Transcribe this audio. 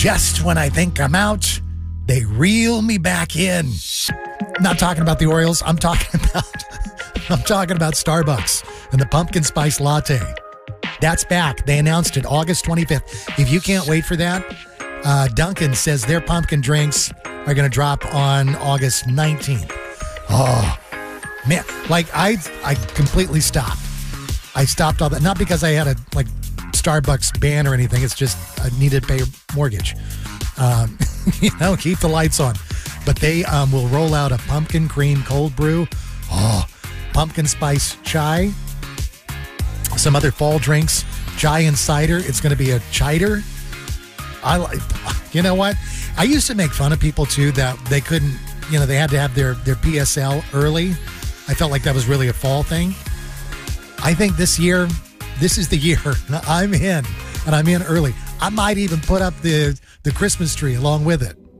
just when I think I'm out, they reel me back in. I'm not talking about the Orioles. I'm talking about Starbucks and the pumpkin spice latte. That's back. They announced it August 25th. If you can't wait for that, Dunkin' says their pumpkin drinks are going to drop on August 19th. Oh, man. Like, I completely stopped. I stopped all that. Not because I had a, Starbucks ban or anything. It's just I needed to pay a mortgage. Keep the lights on. But they will roll out a pumpkin cream cold brew. Oh, pumpkin spice chai. Some other fall drinks. Chai and cider. It's going to be a chider. You know what? I used to make fun of people, too, that they couldn't, they had to have their PSL early. I felt like that was really a fall thing. I think this is the year I'm in, and I'm in early. I might even put up the Christmas tree along with it.